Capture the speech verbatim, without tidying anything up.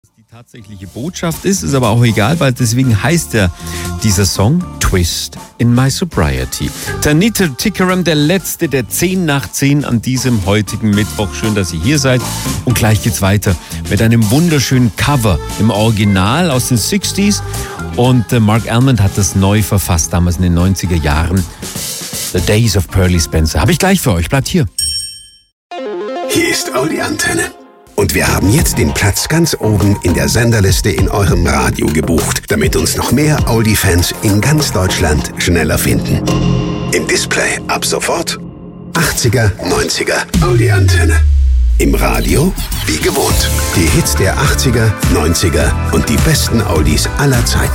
Die tatsächliche Botschaft ist, ist aber auch egal, weil deswegen heißt ja dieser Song Twist in My Sobriety. Tanita Tikaram, der letzte der zehn nach zehn an diesem heutigen Mittwoch. Schön, dass ihr hier seid. Und gleich geht's weiter mit einem wunderschönen Cover im Original aus den sechziger. Und äh, Mark Almond hat das neu verfasst, damals in den neunziger Jahren. The Days of Pearly Spencer. Habe ich gleich für euch. Bleibt hier. Hier ist Audi Antenne. Und wir haben jetzt den Platz ganz oben in der Senderliste in eurem Radio gebucht, damit uns noch mehr Audi-Fans in ganz Deutschland schneller finden. Im Display ab sofort achtziger, neunziger Audi Antenne. Im Radio wie gewohnt. Die Hits der achtziger, neunziger und die besten Audis aller Zeiten.